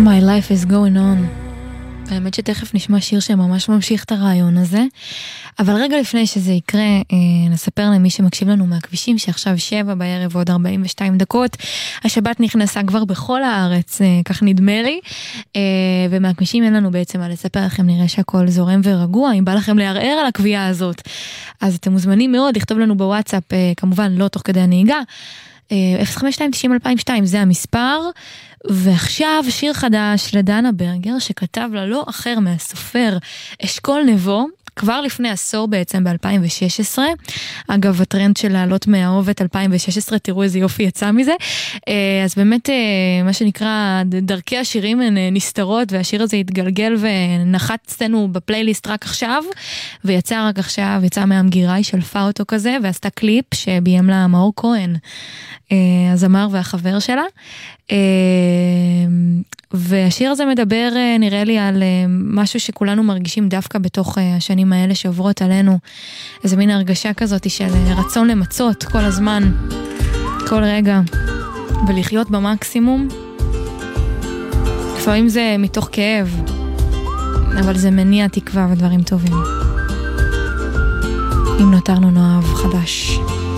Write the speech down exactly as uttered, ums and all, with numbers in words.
My life is going on. האמת שתכף נשמע שיר שממש ממשיך את הרעיון הזה, אבל רגע לפני שזה יקרה, נספר למי שמקשיב לנו מהכבישים שעכשיו שבע בערב ועוד ארבעים ושתיים דקות, השבת נכנסה כבר בכל הארץ, כך נדמה לי, ומהכבישים אין לנו בעצם מה לספר לכם, נראה שהכל זורם ורגוע. אם בא לכם לערער על הקביעה הזאת, אז אתם מוזמנים מאוד לכתוב לנו בוואטסאפ, כמובן לא תוך כדי הנהיגה, אפס חמש שתיים תשעים אלפיים ושתיים, זה המספר. ועכשיו שיר חדש לדנה ברגר שכתב לה לא אחר מהסופר אשכול נבו, כבר לפני עשור בעצם ב-אלפיים ושש עשרה. אגב, הטרנד של לעלות מהאהובת אלפיים ושש עשרה, תראו איזה יופי יצא מזה. אז באמת מה שנקרא דרכי השירים הן נסתרות, והשיר הזה התגלגל ונחת אצלנו בפלייליסט רק עכשיו, ויצא רק עכשיו, יצא מהמגירה, היא שלפה אותו כזה ועשתה קליפ שביים לה מאור כהן, הזמר והחבר שלה. והשיר הזה מדבר נראה לי על משהו שכולנו מרגישים דווקא בתוך השנים האלה שעוברות עלינו, איזה מין הרגשה כזאת של רצון למצות כל הזמן, כל רגע, ולחיות במקסימום. לפעמים זה מתוך כאב, אבל זה מניע תקווה ודברים טובים. אם נותרנו נאהב חדש.